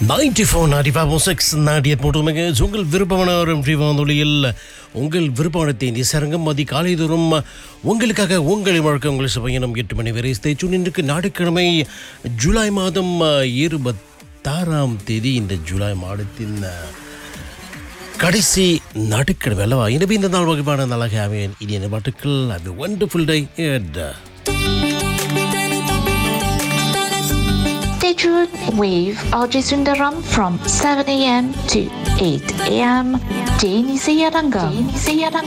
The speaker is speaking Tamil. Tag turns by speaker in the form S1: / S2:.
S1: 94.6 நாடியத் போட்டுமங்க உங்கள் விருப்பமான ஒரு வானொலியில் உங்கள் விருப்பத்தை நிசரங்கம் மதி காலைதோறும் உங்களுக்காக உங்களை வழக்க உங்கள் சபையினம் 8 மணி வரை ஸ்டேச்சுனிற்கு நாடுக்கிழமை ஜூலை மாதம் 26ஆம் தேதி இந்த ஜூலை மாதத்தின் கடைசி நாடுக்கிழமை அல்லவா. எனவே இந்த நாள் வகைப்பான நாளாக அமையன் இனிய பாட்டுக்கள். அது wonderful day.
S2: Stay tuned with RJ Sundaram from 7 a.m. to 8 a.m. Jane Sayaranga.